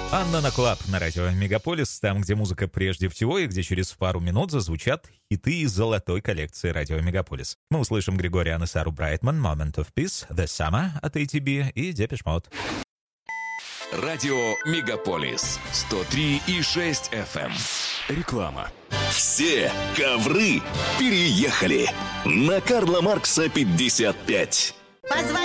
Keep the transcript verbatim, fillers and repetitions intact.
Анна на Клаб на радио Мегаполис, там, где музыка прежде всего и где через пару минут зазвучат хиты из золотой коллекции радио Мегаполис. Мы услышим Григориан и Сару Брайтман, Moment of Peace, The Summer от эй ти би и Depeche Mode. Радио Мегаполис сто три и шесть эф эм. Реклама. Все ковры переехали на Карла Маркса пятьдесят пять. Позвони